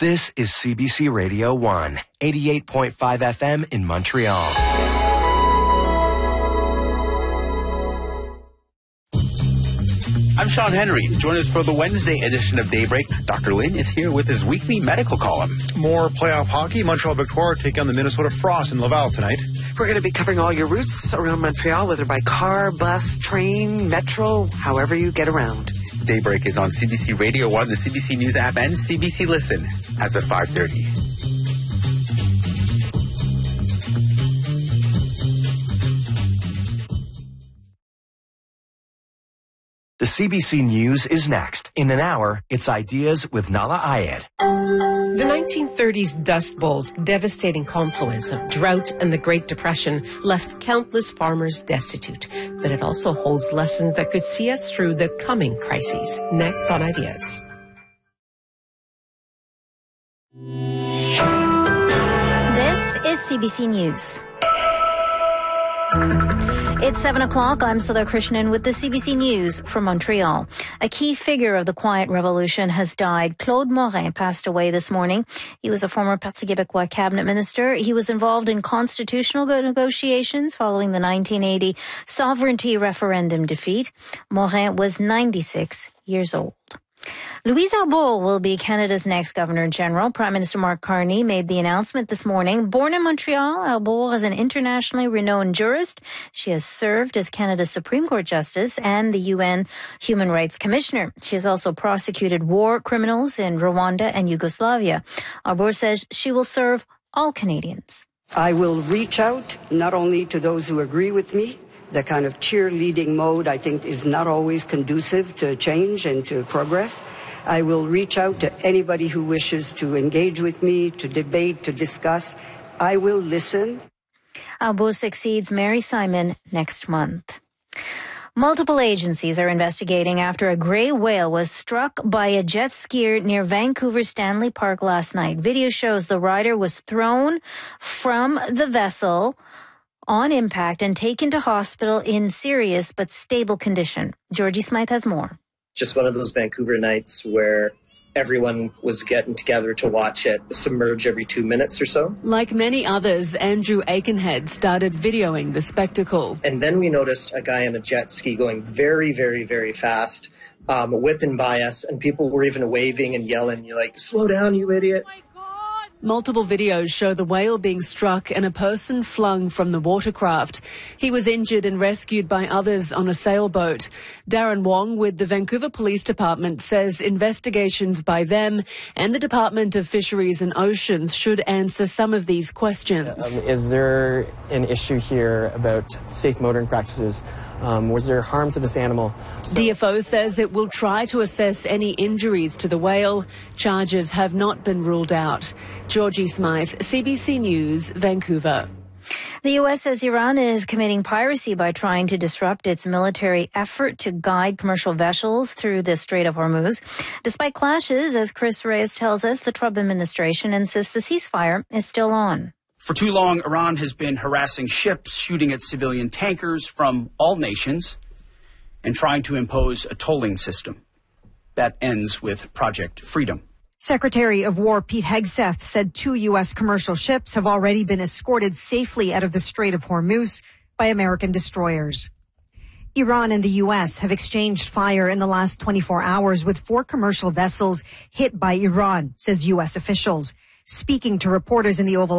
This is CBC Radio 1, 88.5 FM in Montreal. I'm Sean Henry. Join us for the Wednesday edition of Daybreak. Dr. Lynn is here with his weekly medical column. More playoff hockey. Montreal Victoire take on the Minnesota Frost in Laval tonight. We're going to be covering all your routes around Montreal, whether by car, bus, train, metro, however you get around. Daybreak is on CBC Radio 1, the CBC News app, and CBC Listen as of 5:30. The CBC News is next. In an hour, it's Ideas with Nala Ayed. The 1930s Dust Bowl's devastating confluence of drought and the Great Depression left countless farmers destitute. But it also holds lessons that could see us through the coming crises. Next on Ideas. This is CBC News. It's 7 o'clock. I'm Sudha Krishnan with the CBC News from Montreal. A key figure of the Quiet Revolution has died. Claude Morin passed away this morning. He was a former Parti Québécois cabinet minister. He was involved in constitutional negotiations following the 1980 sovereignty referendum defeat. Morin was 96 years old. Louise Arbour will be Canada's next Governor-General. Prime Minister Mark Carney made the announcement this morning. Born in Montreal, Arbour is an internationally renowned jurist. She has served as Canada's Supreme Court Justice and the UN Human Rights Commissioner. She has also prosecuted war criminals in Rwanda and Yugoslavia. Arbour says she will serve all Canadians. I will reach out not only to those who agree with me. The kind of cheerleading mode, I think, is not always conducive to change and to progress. I will reach out to anybody who wishes to engage with me, to debate, to discuss. I will listen. Arbour succeeds Mary Simon next month. Multiple agencies are investigating after a gray whale was struck by a jet skier near Vancouver's Stanley Park last night. Video shows the rider was thrown from the vessel on impact and taken to hospital in serious but stable condition. Georgie Smythe has more. Just one of those Vancouver nights where everyone was getting together to watch it submerge every 2 minutes or so. Like many others, Andrew Aikenhead started videoing the spectacle. And then we noticed a guy on a jet ski going very, very, very fast, whipping by us, and people were even waving and yelling. You're like, slow down, you idiot. Multiple videos show the whale being struck and a person flung from the watercraft. He was injured and rescued by others on a sailboat. Darren Wong with the Vancouver Police Department says investigations by them and the Department of Fisheries and Oceans should answer some of these questions. Is there an issue here about safe motoring practices? Was there harm to this animal? DFO says it will try to assess any injuries to the whale. Charges have not been ruled out. Georgie Smythe, CBC News, Vancouver. The U.S. says Iran is committing piracy by trying to disrupt its military effort to guide commercial vessels through the Strait of Hormuz. Despite clashes, as Chris Reyes tells us, the Trump administration insists the ceasefire is still on. For too long, Iran has been harassing ships, shooting at civilian tankers from all nations, and trying to impose a tolling system. That ends with Project Freedom. Secretary of War Pete Hegseth said 2 U.S. commercial ships have already been escorted safely out of the Strait of Hormuz by American destroyers. Iran and the U.S. have exchanged fire in the last 24 hours with 4 commercial vessels hit by Iran, says U.S. officials. Speaking to reporters in the Oval